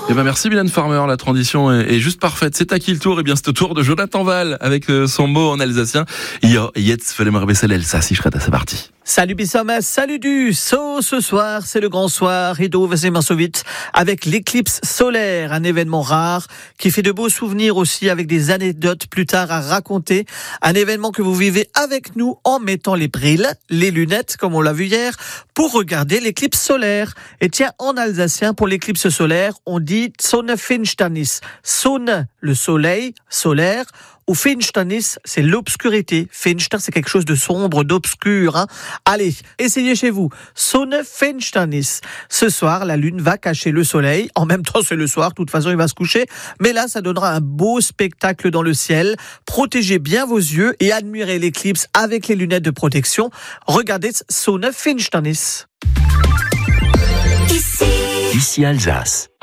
Eh ben merci Mylène Farmer, la transition est juste parfaite. C'est à qui le tour? Eh bien c'est au tour de Jonathan Val avec son mot en alsacien. Ja, jetzt fallait me rebesser l'Elsa, si je serais c'est parti. Salut Bissama, salut du So, ce soir c'est le grand soir et vite avec l'éclipse solaire, un événement rare qui fait de beaux souvenirs aussi avec des anecdotes plus tard à raconter, un événement que vous vivez avec nous en mettant les brilles, les lunettes comme on l'a vu hier pour regarder l'éclipse solaire. Et tiens, en alsacien pour l'éclipse solaire on dit Sonnefinsternis, Sonne le soleil, solaire, ou Finsternis, c'est l'obscurité. Finster, c'est quelque chose de sombre, d'obscur. Hein. Allez, essayez chez vous. Sonnefinsternis. Ce soir, la lune va cacher le soleil. En même temps, c'est le soir. De toute façon, il va se coucher. Mais là, ça donnera un beau spectacle dans le ciel. Protégez bien vos yeux et admirez l'éclipse avec les lunettes de protection. Regardez Sonnefinsternis. Ici Alsace.